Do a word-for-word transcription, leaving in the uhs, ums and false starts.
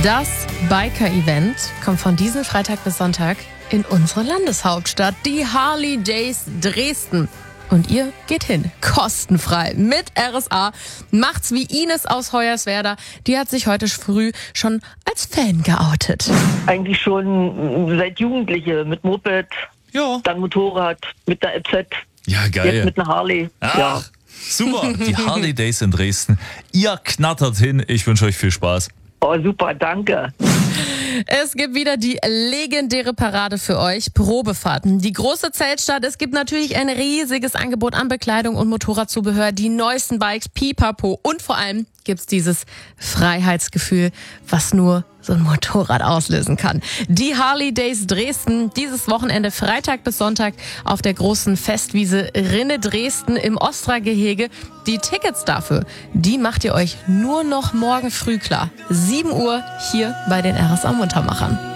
Das Biker-Event kommt von diesem Freitag bis Sonntag in unsere Landeshauptstadt, die Harley Days Dresden. Und ihr geht hin, kostenfrei, mit R S A. Macht's wie Ines aus Hoyerswerda. Die hat sich heute früh schon als Fan geoutet. Eigentlich schon seit Jugendliche mit Moped, Ja. dann Motorrad, mit der F Z, Ja, geil. jetzt mit einer Harley. Ach, Ja. super. Die Harley Days in Dresden. Ihr knattert hin. Ich wünsche euch viel Spaß. Oh, super, danke. Es gibt wieder die legendäre Parade für euch, Probefahrten. Die große Zeltstadt, es gibt natürlich ein riesiges Angebot an Bekleidung und Motorradzubehör, die neuesten Bikes, pipapo und vor allem gibt's dieses Freiheitsgefühl, was nur so ein Motorrad auslösen kann. Die Harley Days Dresden, dieses Wochenende Freitag bis Sonntag auf der großen Festwiese Rinne Dresden im Ostra-Gehege. Die Tickets dafür, die macht ihr euch nur noch morgen früh klar. sieben Uhr hier bei den R S A Muntermachern.